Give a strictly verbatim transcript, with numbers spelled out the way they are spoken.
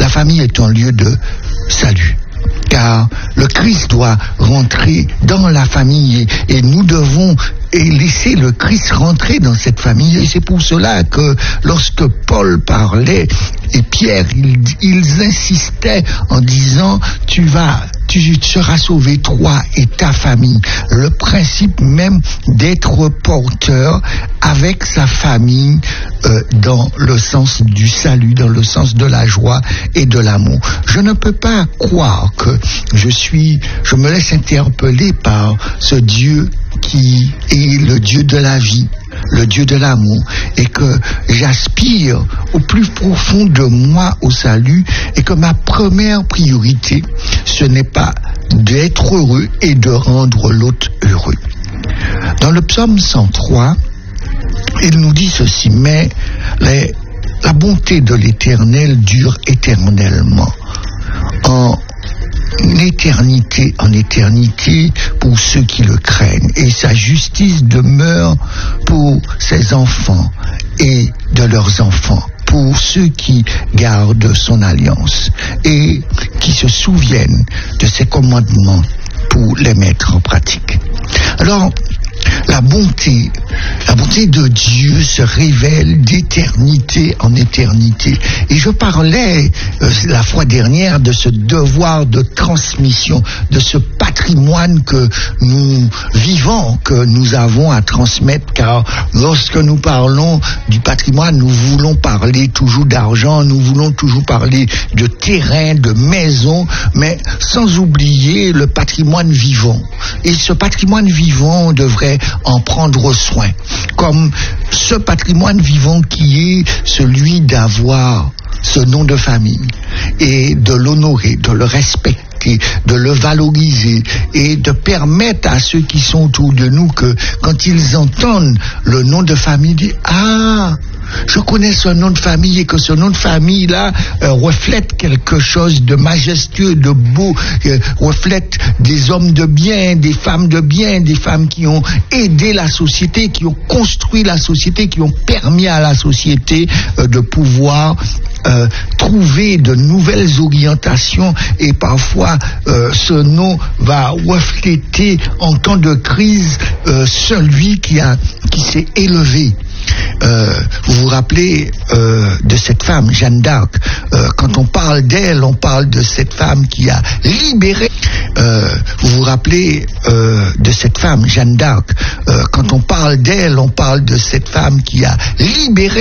famille est un lieu de salut. Car le Christ doit rentrer dans la famille et, et nous devons et laisser le Christ rentrer dans cette famille. Et c'est pour cela que lorsque Paul parlait et Pierre, ils, ils insistaient en disant tu vas, tu seras sauvé toi et ta famille. Le principe même d'être porteur avec sa famille euh, dans le sens du salut, dans le sens de la joie et de l'amour. Je ne peux pas croire que je suis, je me laisse interpeller par ce Dieu qui est le Dieu de la vie, le Dieu de l'amour, et que j'aspire au plus profond de moi au salut, et que ma première priorité, ce n'est pas d'être heureux et de rendre l'autre heureux. Dans le psaume cent trois, il nous dit ceci, mais les, la bonté de l'Éternel dure éternellement, en éternité en éternité pour ceux qui le craignent, et sa justice demeure pour ses enfants et de leurs enfants, pour ceux qui gardent son alliance et qui se souviennent de ses commandements pour les mettre en pratique. Alors, la bonté, la bonté de Dieu se révèle d'éternité en éternité. Et je parlais euh, la fois dernière de ce devoir de transmission, de ce patrimoine que nous vivons, que nous avons à transmettre, car lorsque nous parlons du patrimoine, nous voulons parler toujours d'argent, nous voulons toujours parler de terrain, de maison, mais sans oublier le patrimoine vivant. Et ce patrimoine vivant devrait en prendre soin, comme ce patrimoine vivant qui est celui d'avoir ce nom de famille et de l'honorer, de le respecter, de le valoriser et de permettre à ceux qui sont autour de nous que quand ils entendent le nom de famille, disent « Ah, je connais ce nom de famille » et que ce nom de famille-là euh, reflète quelque chose de majestueux, de beau, euh, reflète des hommes de bien, des femmes de bien, des femmes qui ont aidé la société, qui ont construit la société, qui ont permis à la société euh, de pouvoir euh, trouver de nouvelles orientations, et parfois euh, ce nom va refléter en temps de crise euh, celui qui a qui s'est élevé. Euh, vous vous rappelez euh, de cette femme, Jeanne d'Arc. Euh, quand on parle d'elle, on parle de cette femme qui a libéré. Euh, vous vous rappelez euh, de cette femme, Jeanne d'Arc. Euh, quand on parle d'elle, on parle de cette femme qui a libéré